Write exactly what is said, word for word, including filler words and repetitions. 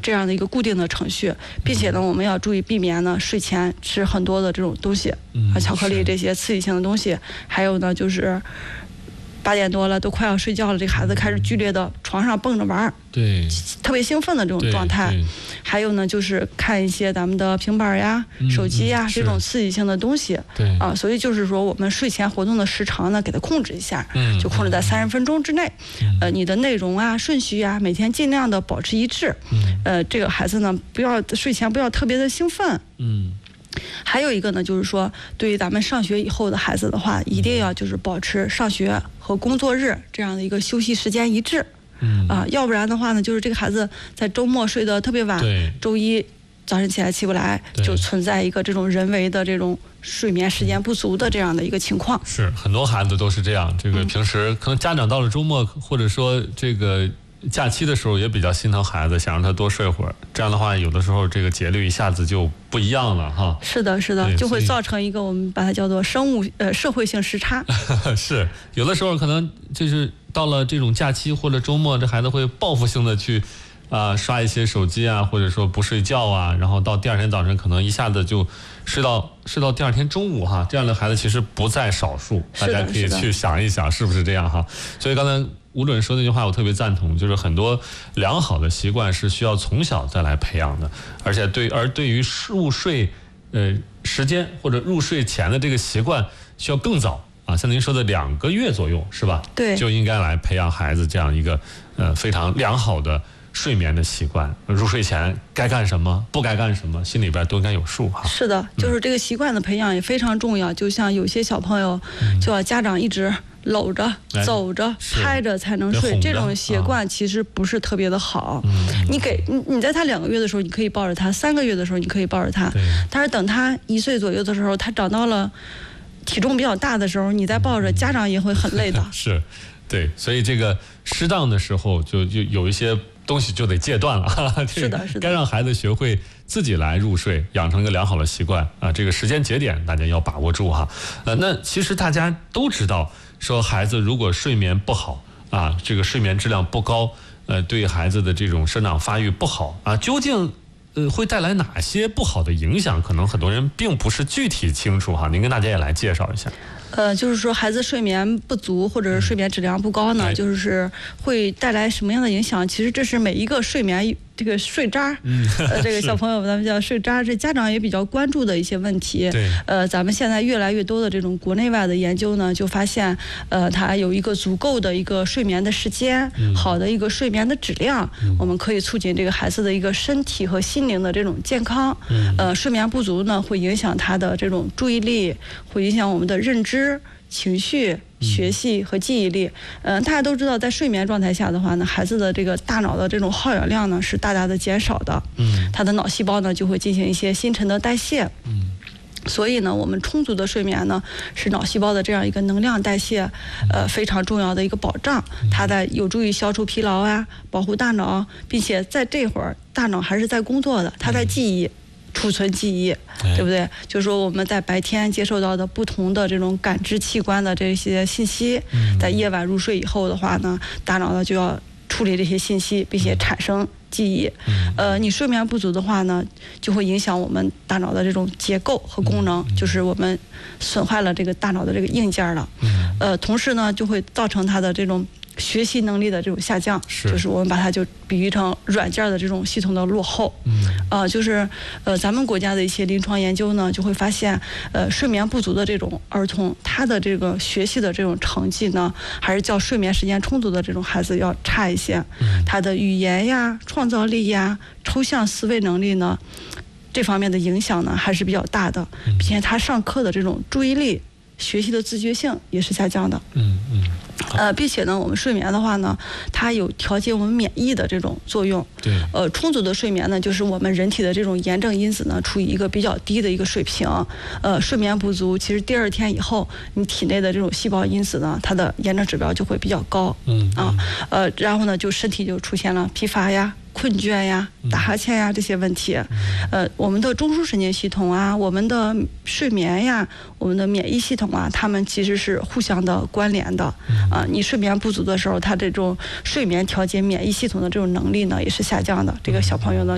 这样的一个固定的程序，并且呢，我们要注意避免呢睡前吃很多的这种东西，啊，巧克力这些刺激性的东西，还有呢就是八点多了都快要睡觉了，这个孩子开始剧烈的床上蹦着玩， 对， 特别兴奋的这种状态。还有呢就是看一些咱们的平板呀、嗯、手机呀、嗯、这种刺激性的东西。 对啊，所以就是说我们睡前活动的时长呢，给它控制一下，嗯、就控制在三十分钟之内。嗯、呃，你的内容啊、顺序啊，每天尽量的保持一致。嗯、呃，这个孩子呢，不要睡前不要特别的兴奋。嗯。还有一个呢，就是说，对于咱们上学以后的孩子的话，一定要就是保持上学和工作日这样的一个休息时间一致。嗯啊，要不然的话呢，就是这个孩子在周末睡得特别晚，周一早晨起来起不来，就存在一个这种人为的这种睡眠时间不足的这样的一个情况。 是很多孩子都是这样，这个平时可能家长到了周末或者说这个假期的时候也比较心疼孩子，想让他多睡会儿，这样的话有的时候这个节律一下子就不一样了哈。 是的是的，就会造成一个我们把它叫做生物呃社会性时差。 是有的时候可能就是到了这种假期或者周末，这孩子会报复性的去啊、呃、刷一些手机啊，或者说不睡觉啊，然后到第二天早晨可能一下子就睡到睡到第二天中午哈，这样的孩子其实不在少数，大家可以去想一想是不是这样哈。所以刚才吴主任说那句话我特别赞同，就是很多良好的习惯是需要从小再来培养的，而且对而对于入睡呃时间或者入睡前的这个习惯需要更早啊，像您说的两个月左右是吧？ 对， 就应该来培养孩子这样一个呃非常良好的睡眠的习惯，入睡前该干什么不该干什么心里边都应该有数哈。 是的，就是这个习惯的培养也非常重要，就像有些小朋友就要家长一直搂着、嗯、走着、拍着才能睡，这种习惯其实不是特别的好。嗯、你给你你在他两个月的时候你可以抱着他，三个月的时候你可以抱着他，但是等他一岁左右的时候，他长到了体重比较大的时候，你再抱着，家长也会很累的。 是，对，所以这个适当的时候就就有一些东西就得戒断了。 是的，是的， 该让孩子学会自己来入睡，养成一个良好的习惯啊。这个时间节点大家要把握住哈。呃，那其实大家都知道，说孩子如果睡眠不好啊，这个睡眠质量不高，呃，对孩子的这种生长发育不好啊，究竟呃会带来哪些不好的影响？可能很多人并不是具体清楚哈。您跟大家也来介绍一下。 呃，就是说孩子睡眠不足或者是睡眠质量不高呢，嗯、就是会带来什么样的影响？其实这是每一个睡眠这个睡渣，嗯，呃，这个小朋友咱们叫睡渣，这家长也比较关注的一些问题。 对， 呃，咱们现在越来越多的这种国内外的研究呢，就发现，呃，它有一个足够的一个睡眠的时间，嗯、好的一个睡眠的质量，嗯、我们可以促进这个孩子的一个身体和心灵的这种健康。嗯，呃，睡眠不足呢，会影响他的这种注意力，会影响我们的认知、情绪、学习和记忆力。嗯、呃，大家都知道，在睡眠状态下的话呢，孩子的这个大脑的这种耗氧量呢是大大的减少的。嗯，他的脑细胞呢就会进行一些新陈的代谢。嗯，所以呢，我们充足的睡眠呢是脑细胞的这样一个能量代谢，呃非常重要的一个保障。它在有助于消除疲劳啊，保护大脑，并且在这会儿大脑还是在工作的，它在记忆。储存记忆，对不对？就是说我们在白天接受到的不同的这种感知器官的这些信息，在夜晚入睡以后的话呢，大脑呢就要处理这些信息，并且产生记忆。呃，你睡眠不足的话呢，就会影响我们大脑的这种结构和功能，就是我们损坏了这个大脑的这个硬件了。呃，同时呢，就会造成它的这种学习能力的这种下降，是就是我们把它就比喻成软件的这种系统的落后。嗯，呃，就是呃，咱们国家的一些临床研究呢，就会发现，呃，睡眠不足的这种儿童，他的这个学习的这种成绩呢，还是较睡眠时间充足的这种孩子要差一些。嗯，他的语言呀、创造力呀、抽象思维能力呢，这方面的影响呢还是比较大的，并且他上课的这种注意力、学习的自觉性也是下降的。嗯嗯。呃，并且呢，我们睡眠的话呢，它有调节我们免疫的这种作用。 对。 呃，充足的睡眠呢，就是我们人体的这种炎症因子呢，处于一个比较低的一个水平。呃，睡眠不足，其实第二天以后，你体内的这种细胞因子呢，它的炎症指标就会比较高。嗯。啊，呃，然后呢，就身体就出现了疲乏呀、困倦呀、打哈欠呀这些问题。呃，我们的中枢神经系统啊，我们的睡眠呀，我们的免疫系统啊，它们其实是互相的关联的。啊，你睡眠不足的时候，它这种睡眠调节免疫系统的这种能力呢，也是下降的。这个小朋友呢。